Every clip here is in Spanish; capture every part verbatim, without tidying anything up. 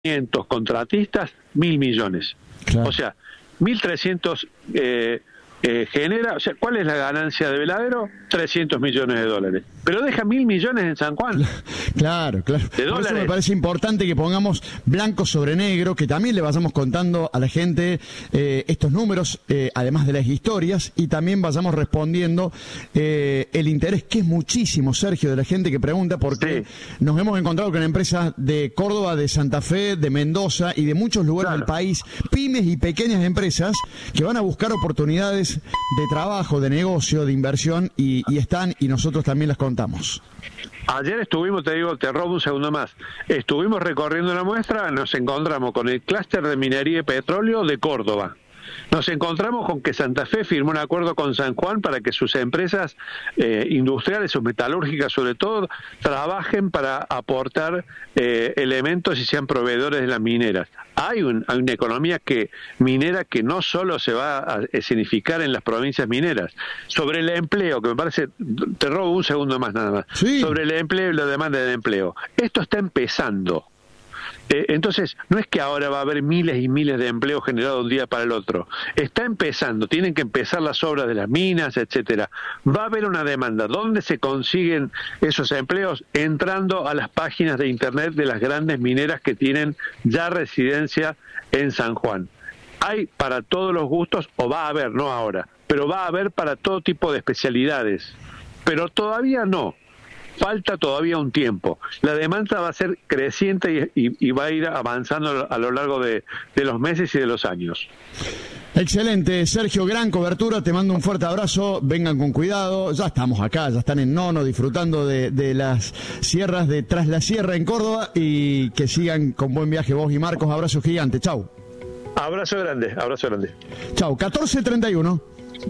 quinientos contratistas, mil millones. Claro. O sea, mil trescientos eh, eh, genera, o sea, ¿cuál es la ganancia de Veladero? trescientos millones de dólares. Pero deja mil millones en San Juan. Claro, claro. De Por dólares. eso me parece importante que pongamos blanco sobre negro, que también le vayamos contando a la gente eh, estos números, eh, además de las historias, y también vayamos respondiendo eh, el interés, que es muchísimo, Sergio, de la gente que pregunta, porque sí. nos hemos encontrado con empresas de Córdoba, de Santa Fe, de Mendoza y de muchos lugares claro. del país, pymes y pequeñas empresas que van a buscar oportunidades de trabajo, de negocio, de inversión, y, y están, y nosotros también las contamos. Ayer estuvimos, te digo, te robo un segundo más, estuvimos recorriendo la muestra, nos encontramos con el clúster de minería y petróleo de Córdoba. Nos encontramos con que Santa Fe firmó un acuerdo con San Juan para que sus empresas eh, industriales o metalúrgicas, sobre todo, trabajen para aportar eh, elementos y sean proveedores de las mineras. Hay, un, hay una economía que minera que no solo se va a escenificar en las provincias mineras. Sobre el empleo, que me parece, te robo un segundo más nada más, sí. sobre el empleo y la demanda de empleo. Esto está empezando. Eh, entonces, no es que ahora va a haber miles y miles de empleos generados de un día para el otro. Está empezando, tienen que empezar las obras de las minas, etcétera. Va a haber una demanda. ¿Dónde se consiguen esos empleos? Entrando a las páginas de internet de las grandes mineras que tienen ya residencia en San Juan. Hay para todos los gustos, o va a haber, no ahora, pero va a haber para todo tipo de especialidades. Pero todavía no. Falta todavía un tiempo. La demanda va a ser creciente y, y, y va a ir avanzando a lo largo de, de los meses y de los años. Excelente, Sergio, gran cobertura, te mando un fuerte abrazo, vengan con cuidado, ya estamos acá, ya están en Nono disfrutando de, de las sierras de Tras la Sierra en Córdoba, y que sigan con buen viaje vos y Marcos, abrazo gigante, chau. Abrazo grande, abrazo grande. Chau, catorce treinta y uno.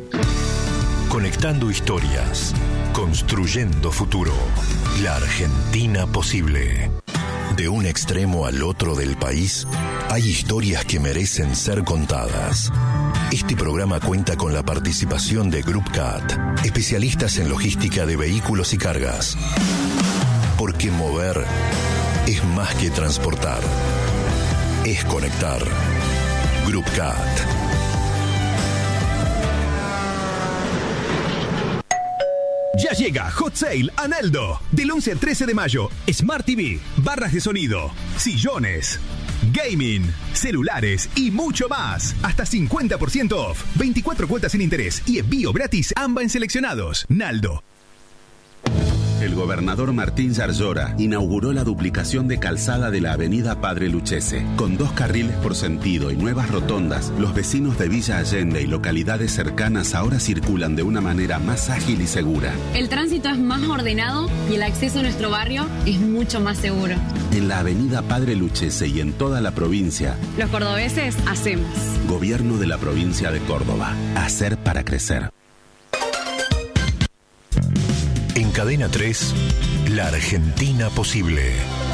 Conectando historias, construyendo futuro. La Argentina posible. De un extremo al otro del país, hay historias que merecen ser contadas. Este programa cuenta con la participación de Group C A T, especialistas en logística de vehículos y cargas. Porque mover es más que transportar, es conectar. Group C A T. Ya llega Hot Sale a Naldo. Del once al trece de mayo, Smart T V, barras de sonido, sillones, gaming, celulares y mucho más. Hasta cincuenta por ciento off, veinticuatro cuotas sin interés y envío gratis ambas en seleccionados. Naldo. El gobernador Martín Yarlora inauguró la duplicación de calzada de la avenida Padre Lucchese. Con dos carriles por sentido y nuevas rotondas, los vecinos de Villa Allende y localidades cercanas ahora circulan de una manera más ágil y segura. El tránsito es más ordenado y el acceso a nuestro barrio es mucho más seguro. En la avenida Padre Lucchese y en toda la provincia, los cordobeses hacemos. Gobierno de la provincia de Córdoba. Hacer para crecer. En Cadena tres, La Argentina posible.